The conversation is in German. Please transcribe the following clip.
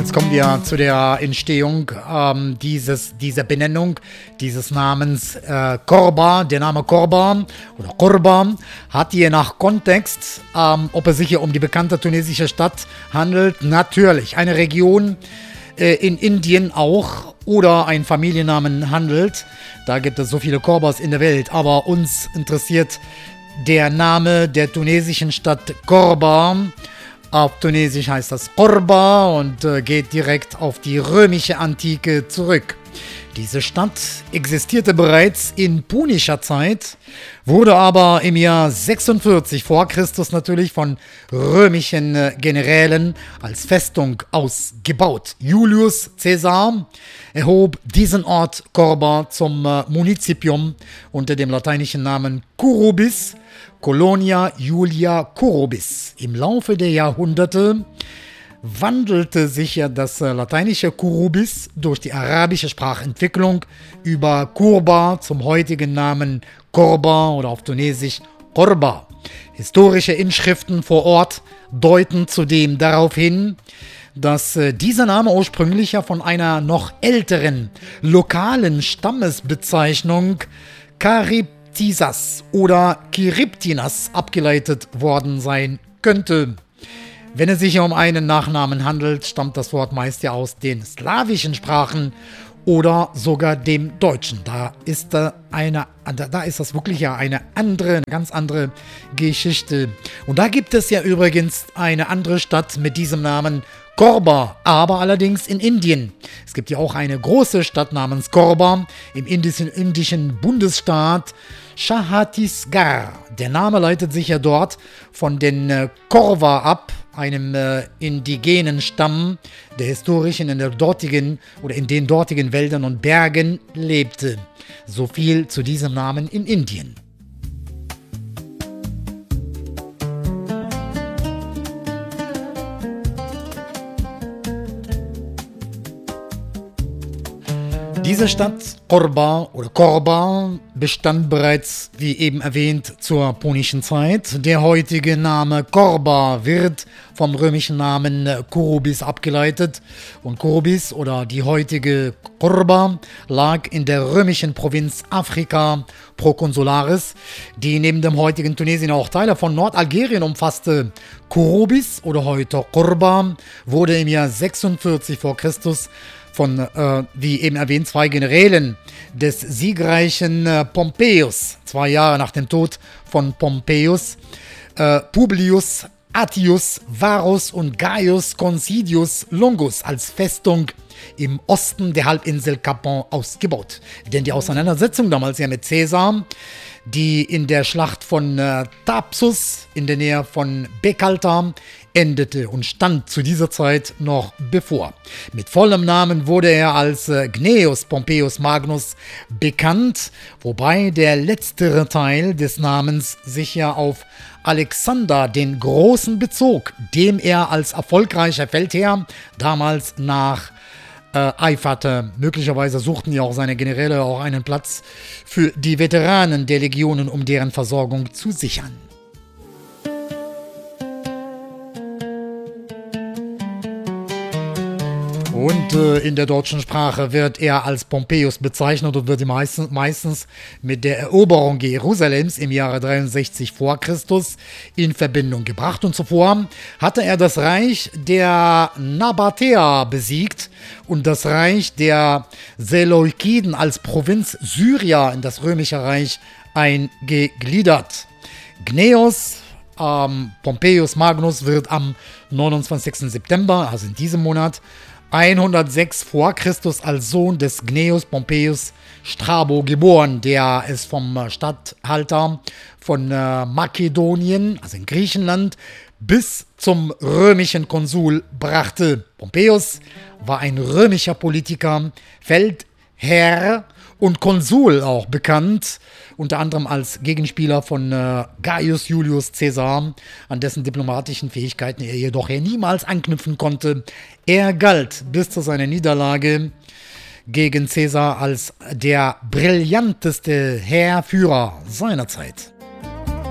Jetzt kommen wir zu der Entstehung dieser Benennung, dieses Namens Korba. Der Name Korba oder Korba hat je nach Kontext, ob es sich hier um die bekannte tunesische Stadt handelt, natürlich eine Region in Indien auch oder ein Familiennamen handelt. Da gibt es so viele Korbas in der Welt, aber uns interessiert der Name der tunesischen Stadt Korba. Auf Tunesisch heißt das Korba und geht direkt auf die römische Antike zurück. Diese Stadt existierte bereits in punischer Zeit, wurde aber im Jahr 46 vor Christus natürlich von römischen Generälen als Festung ausgebaut. Julius Caesar erhob diesen Ort Korba zum Munizipium unter dem lateinischen Namen Curubis, Colonia Julia Curubis. Im Laufe der Jahrhunderte wandelte sich ja das lateinische Curubis durch die arabische Sprachentwicklung über Kurba zum heutigen Namen Korba oder auf Tunesisch Korba. Historische Inschriften vor Ort deuten zudem darauf hin, dass dieser Name ursprünglich ja von einer noch älteren lokalen Stammesbezeichnung Charybdisas oder Charybdinas abgeleitet worden sein könnte. Wenn es sich um einen Nachnamen handelt, stammt das Wort meist ja aus den slawischen Sprachen oder sogar dem Deutschen. Da ist das wirklich ja eine ganz andere Geschichte. Und da gibt es ja übrigens eine andere Stadt mit diesem Namen Korba, aber allerdings in Indien. Es gibt ja auch eine große Stadt namens Korba im indischen Bundesstaat Chhattisgarh. Der Name leitet sich ja dort von den Korva ab, einem indigenen Stamm, der historisch in den dortigen Wäldern und Bergen lebte. So viel zu diesem Namen in Indien. Diese Stadt Korba oder Korba bestand bereits, wie eben erwähnt, zur punischen Zeit. Der heutige Name Korba wird vom römischen Namen Curubis abgeleitet. Und Curubis oder die heutige Korba lag in der römischen Provinz Africa Proconsularis, die neben dem heutigen Tunesien auch Teile von Nordalgerien umfasste. Curubis oder heute Korba wurde im Jahr 46 vor Christus von, wie eben erwähnt, zwei Generälen des siegreichen Pompeius, 2 Jahre nach dem Tod von Pompeius, Publius Attius Varus und Gaius Considius Longus als Festung im Osten der Halbinsel Capon ausgebaut. Denn die Auseinandersetzung damals ja mit Caesar, die in der Schlacht von Thapsus in der Nähe von Bekalta endete und stand zu dieser Zeit noch bevor. Mit vollem Namen wurde er als Gnaeus Pompeius Magnus bekannt, wobei der letztere Teil des Namens sich ja auf Alexander den Großen bezog, dem er als erfolgreicher Feldherr damals eiferte. Möglicherweise suchten ja auch seine Generäle auch einen Platz für die Veteranen der Legionen, um deren Versorgung zu sichern. Und in der deutschen Sprache wird er als Pompeius bezeichnet und wird meistens mit der Eroberung Jerusalems im Jahre 63 vor Christus in Verbindung gebracht. Und zuvor hatte er das Reich der Nabatäer besiegt und das Reich der Seleukiden als Provinz Syria in das römische Reich eingegliedert. Gnaeus Pompeius Magnus wird am 29. September, also in diesem Monat, 106 vor Christus als Sohn des Gnaeus Pompeius Strabo geboren, der es vom Statthalter von Makedonien, also in Griechenland, bis zum römischen Konsul brachte. Pompeius war ein römischer Politiker, Feldherr und Konsul auch bekannt, unter anderem als Gegenspieler von Gaius Julius Caesar, an dessen diplomatischen Fähigkeiten er jedoch niemals anknüpfen konnte. Er galt bis zu seiner Niederlage gegen Caesar als der brillanteste Heerführer seiner Zeit.